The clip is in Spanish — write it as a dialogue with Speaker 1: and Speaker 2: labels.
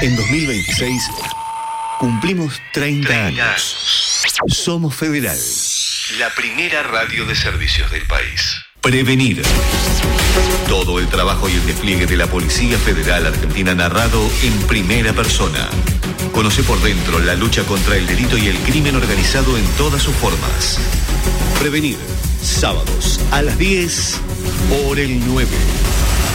Speaker 1: En 2026 cumplimos 30 años. Somos Federal, la primera radio de servicios del país. Prevenir. Todo el trabajo y el despliegue de la Policía Federal Argentina narrado en primera persona. Conoce por dentro la lucha contra el delito y el crimen organizado en todas sus formas. Prevenir. Sábados a las 10 por el 9.